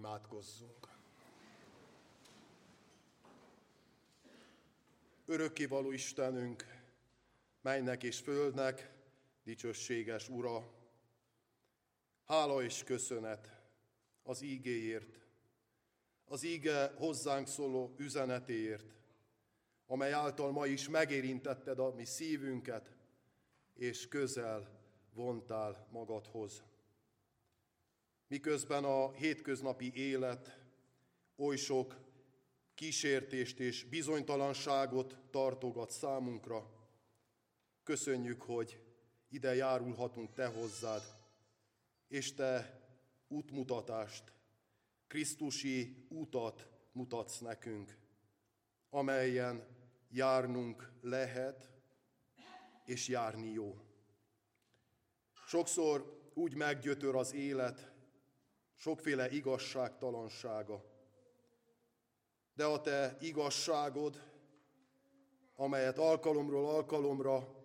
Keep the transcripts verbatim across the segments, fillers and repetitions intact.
Imádkozzunk. Örökkévaló Istenünk, mennynek és földnek dicsőséges Ura, hála és köszönet az ígéért, az íge hozzánk szóló üzenetéért, amely által ma is megérintetted a mi szívünket, és közel vontál magadhoz. Miközben a hétköznapi élet oly sok kísértést és bizonytalanságot tartogat számunkra, köszönjük, hogy ide járulhatunk Te hozzád, és Te útmutatást, krisztusi utat mutatsz nekünk, amelyen járnunk lehet, és járni jó. Sokszor úgy meggyötör az élet, sokféle igazságtalansága, de a Te igazságod, amelyet alkalomról alkalomra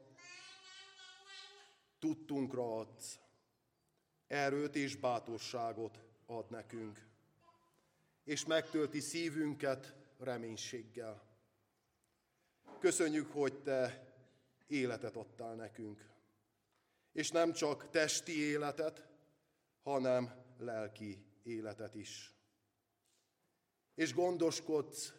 tudtunkra adsz, erőt és bátorságot ad nekünk, és megtölti szívünket reménységgel. Köszönjük, hogy Te életet adtál nekünk, és nem csak testi életet, hanem lelki életet is. És gondoskodsz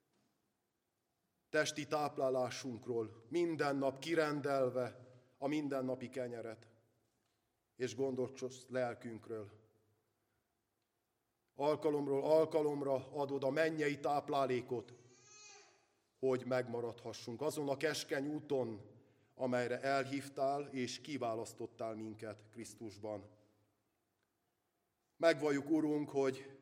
testi táplálásunkról, minden nap kirendelve a mindennapi kenyeret, és gondoskodsz lelkünkről. Alkalomról alkalomra adod a mennyei táplálékot, hogy megmaradhassunk azon a keskeny úton, amelyre elhívtál és kiválasztottál minket Krisztusban. Megvalljuk, Urunk, hogy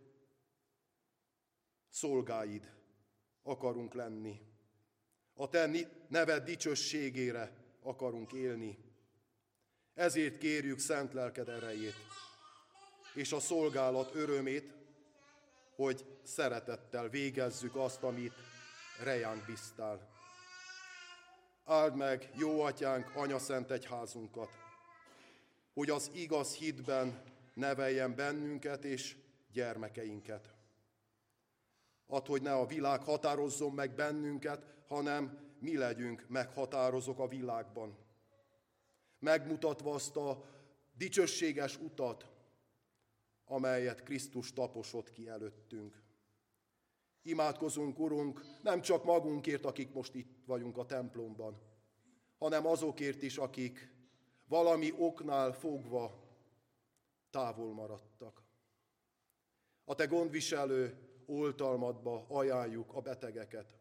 szolgáid akarunk lenni. A Te neved dicsőségére akarunk élni. Ezért kérjük szent lelked erejét és a szolgálat örömét, hogy szeretettel végezzük azt, amit rejánk bíztál. Áld meg, jó atyánk, anyaszent egyházunkat, hogy az igaz hitben neveljen bennünket és gyermekeinket. Add, hogy ne a világ határozzon meg bennünket, hanem mi legyünk meghatározók a világban. Megmutatva azt a dicsőséges utat, amelyet Krisztus taposott ki előttünk. Imádkozunk, Urunk, nem csak magunkért, akik most itt vagyunk a templomban, hanem azokért is, akik valami oknál fogva távol maradtak. A Te gondviselő oltalmadba ajánljuk a betegeket.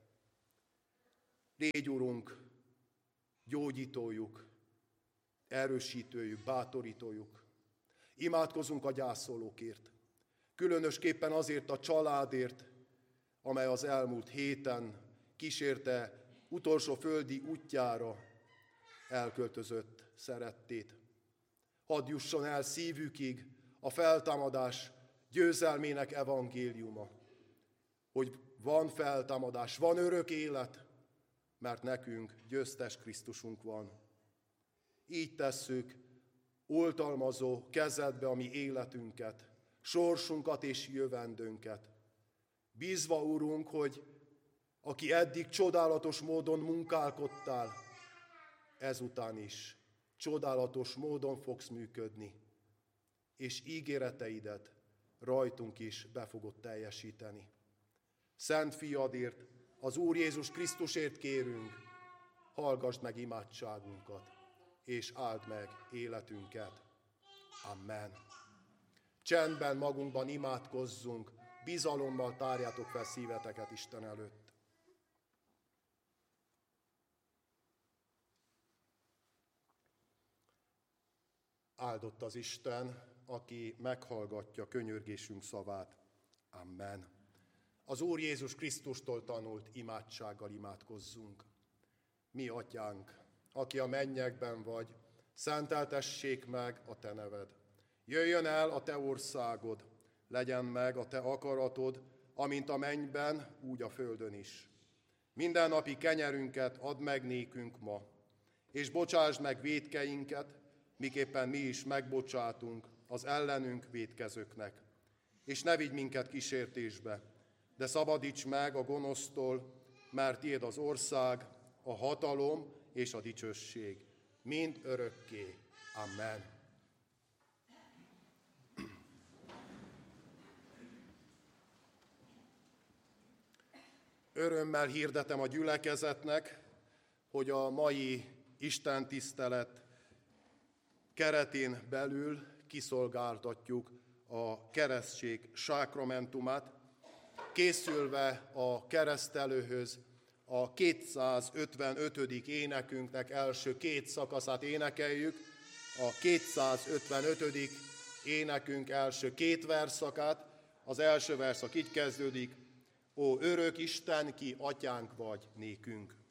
Légy, Urunk, gyógyítójuk, erősítőjük, bátorítójuk. Imádkozunk a gyászolókért, különösképpen azért a családért, amely az elmúlt héten kísérte utolsó földi útjára elköltözött szerettét. Hadd jusson el szívükig a feltámadás győzelmének evangéliuma, hogy van feltámadás, van örök élet, mert nekünk győztes Krisztusunk van. Így tesszük oltalmazó kezedbe a mi életünket, sorsunkat és jövendőnket. Bízva, Urunk, hogy aki eddig csodálatos módon munkálkodtál, ezután is csodálatos módon fogsz működni, és ígéreteidet rajtunk is be fogod teljesíteni. Szent Fiadért, az Úr Jézus Krisztusért kérünk, hallgassd meg imádságunkat, és áld meg életünket. Amen. Csendben magunkban imádkozzunk, bizalommal tárjátok fel szíveteket Isten előtt. Áldott az Isten, aki meghallgatja könyörgésünk szavát. Amen. Az Úr Jézus Krisztustól tanult imádsággal imádkozzunk. Mi, Atyánk, aki a mennyekben vagy, szenteltessék meg a Te neved. Jöjjön el a Te országod, legyen meg a Te akaratod, amint a mennyben, úgy a földön is. Mindennapi kenyerünket add meg nékünk ma, és bocsásd meg vétkeinket, miképpen mi is megbocsátunk az ellenünk vétkezőknek. és ne vigy minket kísértésbe, de szabadíts meg a gonosztól, mert tiéd az ország, a hatalom és a dicsőség, mind örökké. Amen. Örömmel hirdetem a gyülekezetnek, hogy a mai istentisztelet keretén belül kiszolgáltatjuk a keresztség sákramentumát, készülve a keresztelőhöz a kétszázötvenötödik énekünknek első két szakaszát énekeljük, a kétszázötvenötödik énekünk első két verszakát. Az első verszak így kezdődik: Ó örök Isten, ki atyánk vagy nékünk.